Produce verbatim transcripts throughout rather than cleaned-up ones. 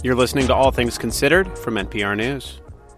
You're listening to All Things Considered from N P R News.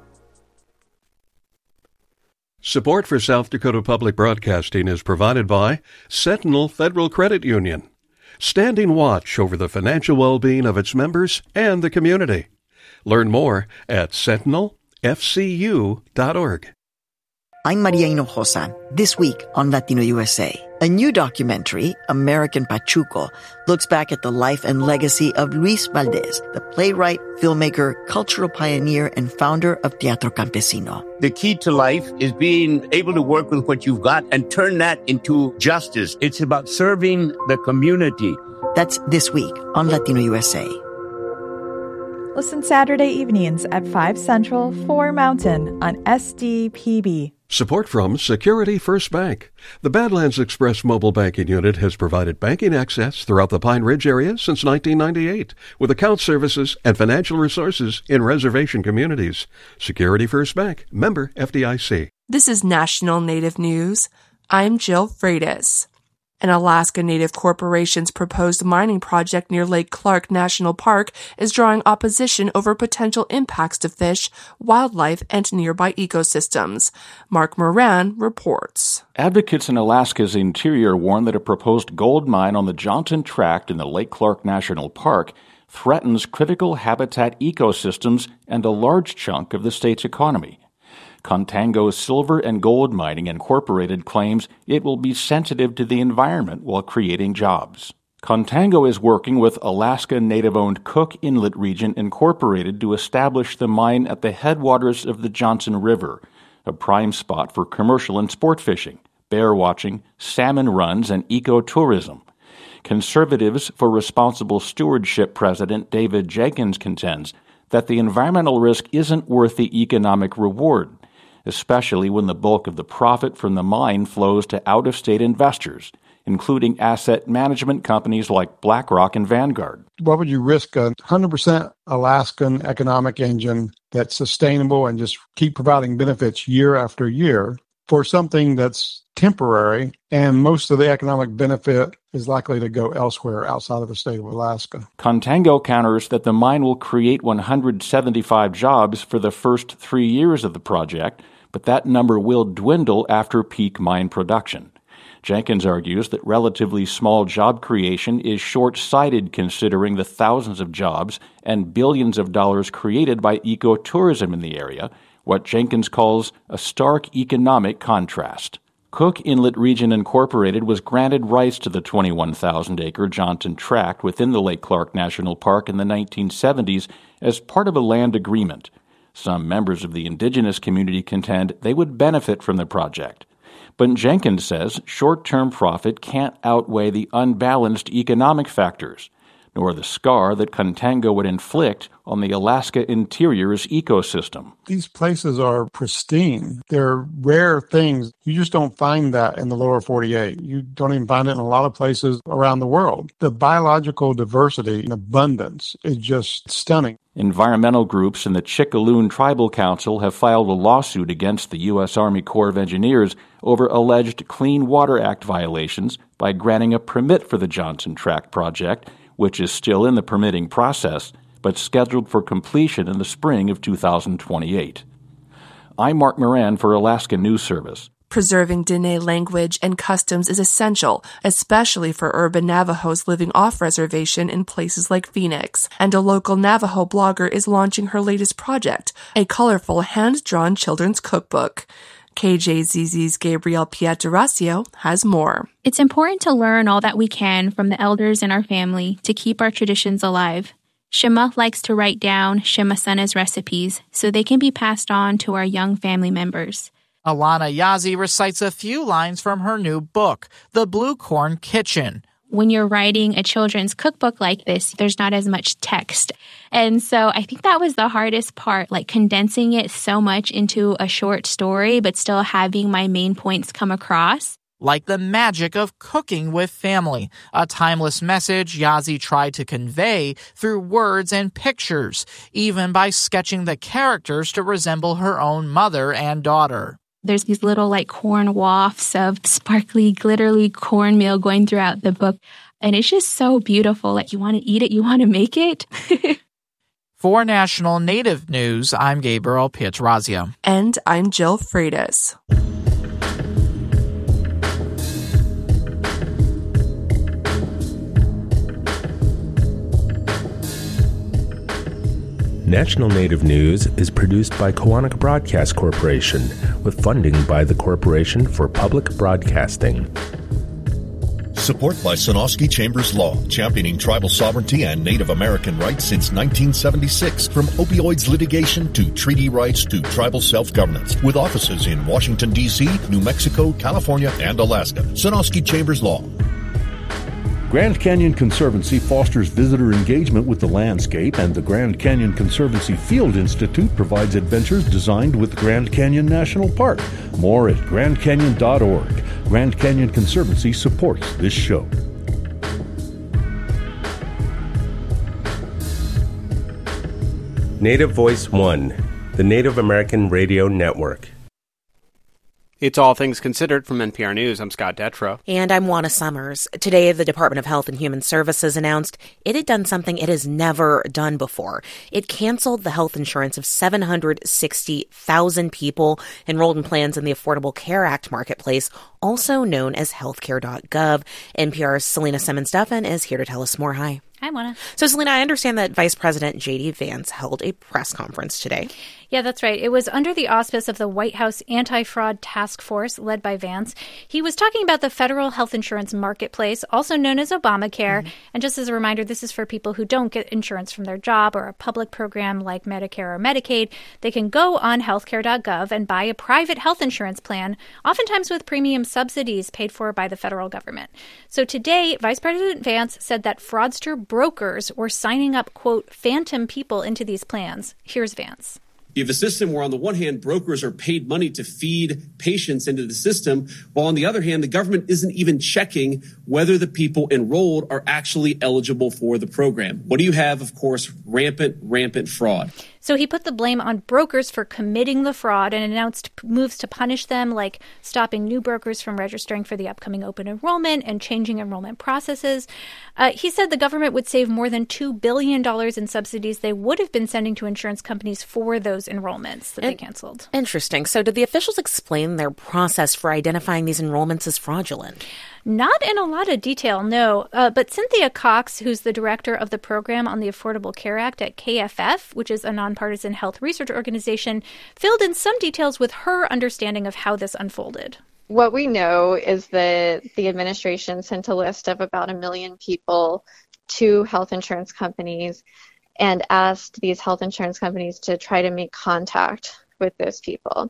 Support for South Dakota Public Broadcasting is provided by Sentinel Federal Credit Union, standing watch over the financial well-being of its members and the community. Learn more at sentinel f c u dot org. I'm Maria Hinojosa. This week on Latino U S A, a new documentary, American Pachuco, looks back at the life and legacy of Luis Valdez, the playwright, filmmaker, cultural pioneer, and founder of Teatro Campesino. The key to life is being able to work with what you've got and turn that into justice. It's about serving the community. That's this week on Latino U S A. Listen Saturday evenings at five Central, four Mountain on S D P B. Support from Security First Bank. The Badlands Express mobile banking unit has provided banking access throughout the Pine Ridge area since nineteen ninety-eight, with account services and financial resources in reservation communities. Security First Bank, member F D I C. This is National Native News. I'm Jill Freitas. An Alaska Native Corporation's proposed mining project near Lake Clark National Park is drawing opposition over potential impacts to fish, wildlife, and nearby ecosystems. Mark Moran reports. Advocates in Alaska's interior warn that a proposed gold mine on the Johnson Tract in the Lake Clark National Park threatens critical habitat ecosystems and a large chunk of the state's economy. Contango Silver and Gold Mining Incorporated claims it will be sensitive to the environment while creating jobs. Contango is working with Alaska Native-owned Cook Inlet Region Incorporated to establish the mine at the headwaters of the Johnson River, a prime spot for commercial and sport fishing, bear watching, salmon runs, and ecotourism. Conservatives for Responsible Stewardship President David Jenkins contends that the environmental risk isn't worth the economic reward, especially when the bulk of the profit from the mine flows to out-of-state investors, including asset management companies like BlackRock and Vanguard. What would you risk a one hundred percent Alaskan economic engine that's sustainable and just keep providing benefits year after year for something that's temporary, and most of the economic benefit is likely to go elsewhere outside of the state of Alaska? Contango counters that the mine will create one hundred seventy-five jobs for the first three years of the project, but that number will dwindle after peak mine production. Jenkins argues that relatively small job creation is short-sighted considering the thousands of jobs and billions of dollars created by ecotourism in the area, what Jenkins calls a stark economic contrast. Cook Inlet Region Incorporated was granted rights to the twenty-one thousand acre Johnson Tract within the Lake Clark National Park in the nineteen seventies as part of a land agreement. Some members of the indigenous community contend they would benefit from the project. But Jenkins says short-term profit can't outweigh the unbalanced economic factors, nor the scar that Contango would inflict on the Alaska interior's ecosystem. These places are pristine. They're rare things. You just don't find that in the lower forty-eight. You don't even find it in a lot of places around the world. The biological diversity and abundance is just stunning. Environmental groups and the Chickaloon Tribal Council have filed a lawsuit against the U S Army Corps of Engineers over alleged Clean Water Act violations by granting a permit for the Johnson Tract project, which is still in the permitting process, but scheduled for completion in the spring of two thousand twenty-eight. I'm Mark Moran for Alaska News Service. Preserving Dene language and customs is essential, especially for urban Navajos living off-reservation in places like Phoenix. And a local Navajo blogger is launching her latest project, a colorful hand-drawn children's cookbook. K J Z Z's Gabrielle Pietrasio has more. It's important to learn all that we can from the elders in our family to keep our traditions alive. Shema likes to write down Shemasana's recipes so they can be passed on to our young family members. Alana Yazi recites a few lines from her new book, The Blue Corn Kitchen. When you're writing a children's cookbook like this, there's not as much text. And so I think that was the hardest part, like condensing it so much into a short story, but still having my main points come across. Like the magic of cooking with family, a timeless message Yazi tried to convey through words and pictures, even by sketching the characters to resemble her own mother and daughter. There's these little like corn wafts of sparkly, glittery cornmeal going throughout the book. And it's just so beautiful. Like you want to eat it, you want to make it. For National Native News, I'm Gabriel Pietrorazio. And I'm Jill Freitas. National Native News is produced by Koahnic Broadcast Corporation with funding by the Corporation for Public Broadcasting. Support by Sonosky Chambers Law, championing tribal sovereignty and Native American rights since nineteen seventy-six. From opioids litigation to treaty rights to tribal self-governance. With offices in Washington, D C, New Mexico, California, and Alaska. Sonosky Chambers Law. Grand Canyon Conservancy fosters visitor engagement with the landscape, and the Grand Canyon Conservancy Field Institute provides adventures designed with Grand Canyon National Park. More at grand canyon dot org. Grand Canyon Conservancy supports this show. Native Voice One, the Native American Radio Network. It's All Things Considered from N P R News. I'm Scott Detrow. And I'm Juana Summers. Today, the Department of Health and Human Services announced it had done something it has never done before. It canceled the health insurance of seven hundred sixty thousand people enrolled in plans in the Affordable Care Act marketplace, also known as healthcare dot gov. N P R's Selena Simmons-Duffin is here to tell us more. Hi. Hi, Mona. So, Selena, I understand that Vice President J D. Vance held a press conference today. Yeah, that's right. It was under the auspice of the White House Anti-Fraud Task Force led by Vance. He was talking about the federal health insurance marketplace, also known as Obamacare. Mm-hmm. And just as a reminder, this is for people who don't get insurance from their job or a public program like Medicare or Medicaid. They can go on healthcare dot gov and buy a private health insurance plan, oftentimes with premium subsidies paid for by the federal government. So today, Vice President Vance said that fraudster brokers were signing up, quote, phantom people into these plans. Here's Vance. You have a system where, on the one hand, brokers are paid money to feed patients into the system, while on the other hand, the government isn't even checking whether the people enrolled are actually eligible for the program. What do you have? Of course, rampant, rampant fraud. So he put the blame on brokers for committing the fraud and announced moves to punish them, like stopping new brokers from registering for the upcoming open enrollment and changing enrollment processes. Uh, he said the government would save more than two billion dollars in subsidies they would have been sending to insurance companies for those enrollments that and, they canceled. Interesting. So did the officials explain their process for identifying these enrollments as fraudulent? Not in a lot of detail, no. Uh, but Cynthia Cox, who's the director of the program on the Affordable Care Act at K F F, which is a nonpartisan health research organization, filled in some details with her understanding of how this unfolded. What we know is that the administration sent a list of about a million people to health insurance companies and asked these health insurance companies to try to make contact with those people.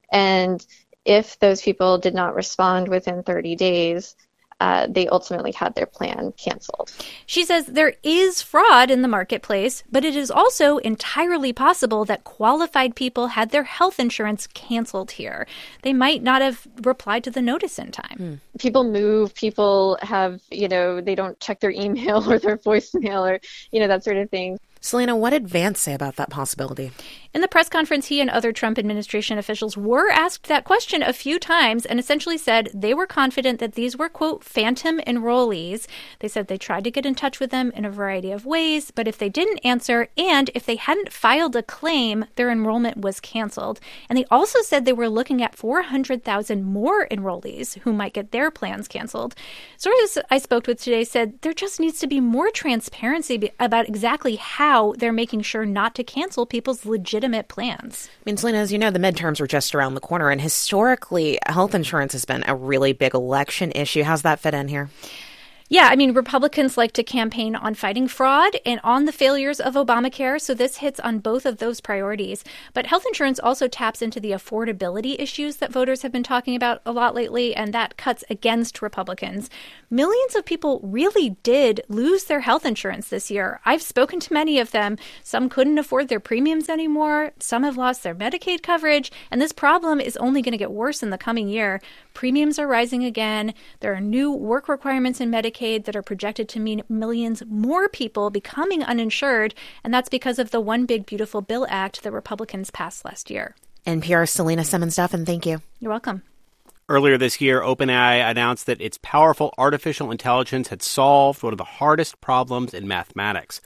And if those people did not respond within thirty days, uh, they ultimately had their plan canceled. She says there is fraud in the marketplace, but it is also entirely possible that qualified people had their health insurance canceled here. They might not have replied to the notice in time. Hmm. People move, people have, you know, they don't check their email or their voicemail or, you know, that sort of thing. Selena, what did Vance say about that possibility? In the press conference, he and other Trump administration officials were asked that question a few times and essentially said they were confident that these were, quote, phantom enrollees. They said they tried to get in touch with them in a variety of ways, but if they didn't answer and if they hadn't filed a claim, their enrollment was canceled. And they also said they were looking at four hundred thousand more enrollees who might get their plans canceled. Sources I spoke with today said there just needs to be more transparency about exactly how they're making sure not to cancel people's legitimate plans. I mean, Selena, as you know, the midterms are just around the corner, and historically, health insurance has been a really big election issue. How's that fit in here? Yeah, I mean, Republicans like to campaign on fighting fraud and on the failures of Obamacare, so this hits on both of those priorities. But health insurance also taps into the affordability issues that voters have been talking about a lot lately, and that cuts against Republicans. Millions of people really did lose their health insurance this year. I've spoken to many of them. Some couldn't afford their premiums anymore. Some have lost their Medicaid coverage, and this problem is only going to get worse in the coming year. Premiums are rising again. There are new work requirements in Medicaid that are projected to mean millions more people becoming uninsured, and that's because of the One Big Beautiful Bill Act that Republicans passed last year. N P R's Selena Simmons-Duffin, thank you. You're welcome. Earlier this year, OpenAI announced that its powerful artificial intelligence had solved one of the hardest problems in mathematics. The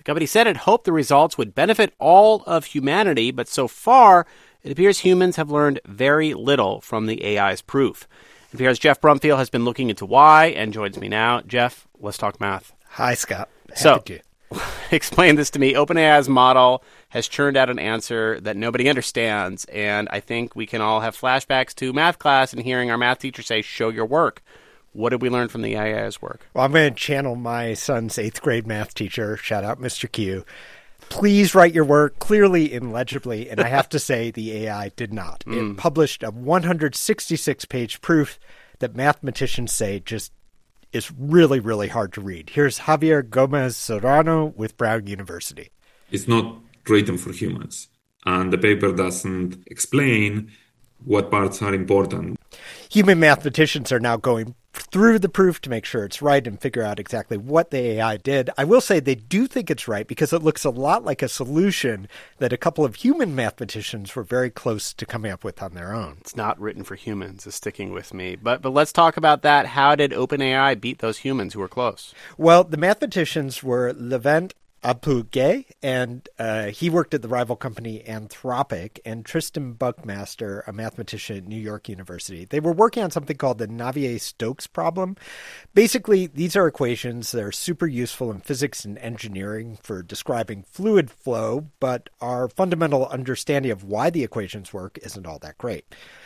company said it hoped the results would benefit all of humanity, but so far, it appears humans have learned very little from the A I's proof. N P R's Jeff Brumfiel has been looking into why and joins me now. Jeff, let's talk math. Hi, Scott. Happy so, to. Explain this to me. OpenAI's model has churned out an answer that nobody understands, and I think we can all have flashbacks to math class and hearing our math teacher say, show your work. What did we learn from the A I's work? Well, I'm going to channel my son's eighth grade math teacher. Shout out, Mister Q. Please write your work clearly and legibly, and I have to say the A I did not. Mm. It published a one hundred sixty-six page proof that mathematicians say just is really, really hard to read. Here's Javier Gomez Serrano with Brown University. It's not written for humans, and the paper doesn't explain what parts are important. Human mathematicians are now going through the proof to make sure it's right and figure out exactly what the A I did. I will say they do think it's right because it looks a lot like a solution that a couple of human mathematicians were very close to coming up with on their own. It's not written for humans is sticking with me. But but let's talk about that. How did OpenAI beat those humans who were close? Well, the mathematicians were Levent Apu-Gay, and uh, he worked at the rival company Anthropic, and Tristan Buckmaster, a mathematician at New York University. They were working on something called the Navier-Stokes problem. Basically, these are equations that are super useful in physics and engineering for describing fluid flow, but our fundamental understanding of why the equations work isn't all that great.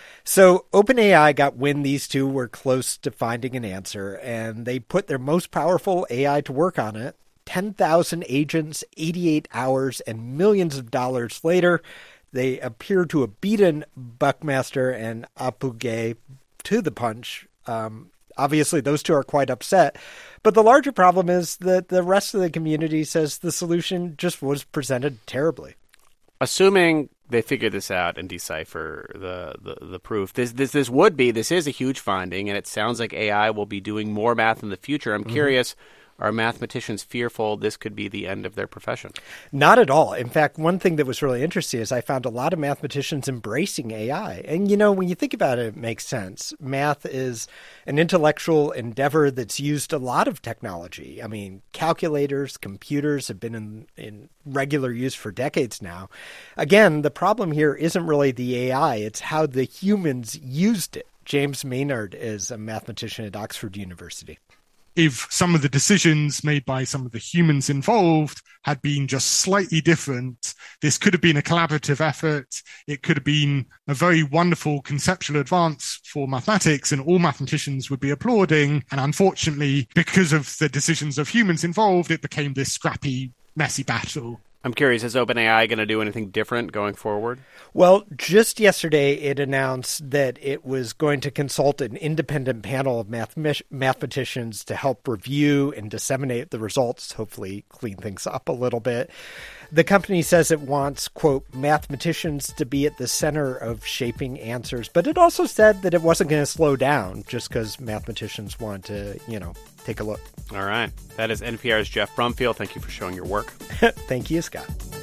So OpenAI got wind these two were close to finding an answer, and they put their most powerful A I to work on it. ten thousand agents, eighty-eight hours, and millions of dollars later, they appear to have beaten Buckmaster and Apu-Gay to the punch. Um, obviously, those two are quite upset. But the larger problem is that the rest of the community says the solution just was presented terribly. Assuming they figure this out and decipher the, the, the proof, this, this this would be, this is a huge finding, and it sounds like A I will be doing more math in the future. I'm mm-hmm. curious, are mathematicians fearful this could be the end of their profession? Not at all. In fact, one thing that was really interesting is I found a lot of mathematicians embracing A I. And, you know, when you think about it, it makes sense. Math is an intellectual endeavor that's used a lot of technology. I mean, calculators, computers have been in, in regular use for decades now. Again, the problem here isn't really the A I. It's how the humans used it. James Maynard is a mathematician at Oxford University. If some of the decisions made by some of the humans involved had been just slightly different, this could have been a collaborative effort. It could have been a very wonderful conceptual advance for mathematics, and all mathematicians would be applauding. And unfortunately, because of the decisions of humans involved, it became this scrappy, messy battle. I'm curious, is OpenAI going to do anything different going forward? Well, just yesterday it announced that it was going to consult an independent panel of math- mathematicians to help review and disseminate the results, hopefully clean things up a little bit. The company says it wants, quote, mathematicians to be at the center of shaping answers, but it also said that it wasn't going to slow down just because mathematicians want to, you know, take a look. All right. That is N P R's Jeff Brumfiel. Thank you for showing your work. Thank you, Scott.